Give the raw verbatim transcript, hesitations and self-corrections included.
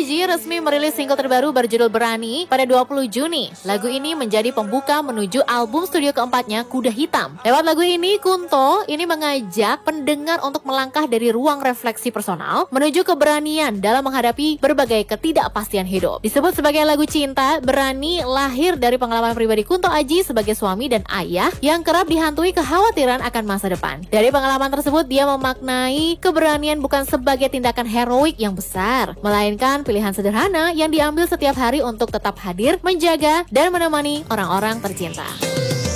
Aji resmi merilis single terbaru berjudul Berani pada dua puluh Juni. Lagu ini menjadi pembuka menuju album studio keempatnya, Kuda Hitam. Lewat lagu ini, Kunto ini mengajak pendengar untuk melangkah dari ruang refleksi personal menuju keberanian dalam menghadapi berbagai ketidakpastian hidup. Disebut sebagai lagu cinta, Berani lahir dari pengalaman pribadi Kunto Aji sebagai suami dan ayah yang kerap dihantui kekhawatiran akan masa depan. Dari pengalaman tersebut, dia memaknai keberanian bukan sebagai tindakan heroik yang besar, melainkan pilihan sederhana yang diambil setiap hari untuk tetap hadir, menjaga, dan menemani orang-orang tercinta.